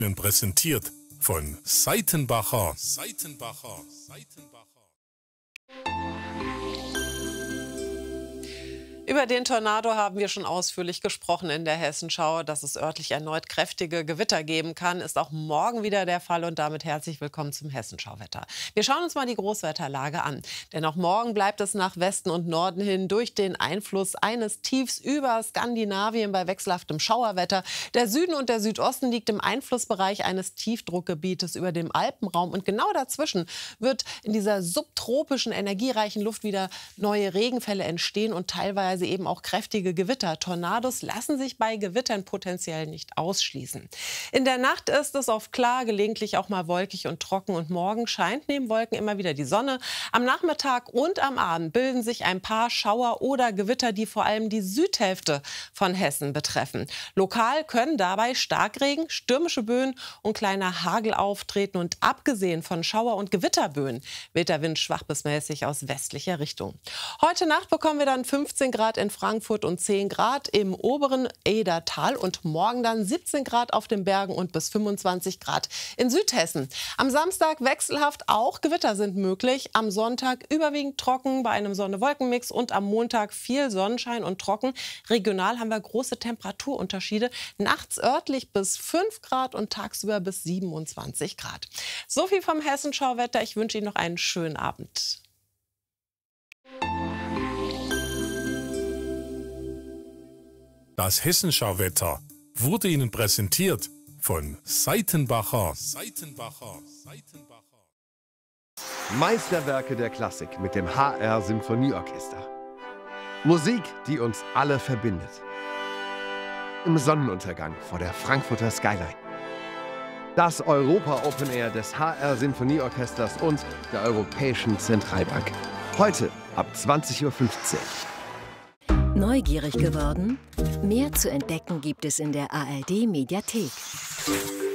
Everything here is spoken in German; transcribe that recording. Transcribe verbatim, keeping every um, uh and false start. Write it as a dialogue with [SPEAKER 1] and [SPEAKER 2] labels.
[SPEAKER 1] Ihnen präsentiert von Seitenbacher. Seitenbacher. Seitenbacher.
[SPEAKER 2] Über den Tornado haben wir schon ausführlich gesprochen in der Hessenschau. Dass es örtlich erneut kräftige Gewitter geben kann, ist auch morgen wieder der Fall. Und damit herzlich willkommen zum Hessenschau-Wetter. Wir schauen uns mal die Großwetterlage an. Denn auch morgen bleibt es nach Westen und Norden hin durch den Einfluss eines Tiefs über Skandinavien bei wechselhaftem Schauerwetter. Der Süden und der Südosten liegt im Einflussbereich eines Tiefdruckgebietes über dem Alpenraum. Und genau dazwischen wird in dieser subtropischen, energiereichen Luft wieder neue Regenfälle entstehen und teilweise eben auch kräftige Gewitter. Tornados lassen sich bei Gewittern potenziell nicht ausschließen. In der Nacht ist es oft klar, gelegentlich auch mal wolkig und trocken. Und morgen scheint neben Wolken immer wieder die Sonne. Am Nachmittag und am Abend bilden sich ein paar Schauer oder Gewitter, die vor allem die Südhälfte von Hessen betreffen. Lokal können dabei Starkregen, stürmische Böen und kleiner Hagel auftreten. Und abgesehen von Schauer- und Gewitterböen weht der Wind schwach bis mäßig aus westlicher Richtung. Heute Nacht bekommen wir dann fünfzehn Grad in Frankfurt und zehn Grad im oberen Edertal und morgen dann siebzehn Grad auf den Bergen und bis fünfundzwanzig Grad in Südhessen. Am Samstag wechselhaft, auch Gewitter sind möglich. Am Sonntag überwiegend trocken bei einem Sonne-Wolken-Mix und am Montag viel Sonnenschein und trocken. Regional haben wir große Temperaturunterschiede. Nachts örtlich bis fünf Grad und tagsüber bis siebenundzwanzig Grad. So viel vom Hessenschau-Wetter. Ich wünsche Ihnen noch einen schönen Abend.
[SPEAKER 1] Das Hessenschau-Wetter wurde Ihnen präsentiert von Seitenbacher. Seitenbacher. Seitenbacher.
[SPEAKER 3] Meisterwerke der Klassik mit dem H R Symphonieorchester. Musik, die uns alle verbindet. Im Sonnenuntergang vor der Frankfurter Skyline. Das Europa Open Air des H R Symphonieorchesters und der Europäischen Zentralbank. Heute ab zwanzig Uhr fünfzehn.
[SPEAKER 4] Neugierig geworden? Mehr zu entdecken gibt es in der A R D Mediathek.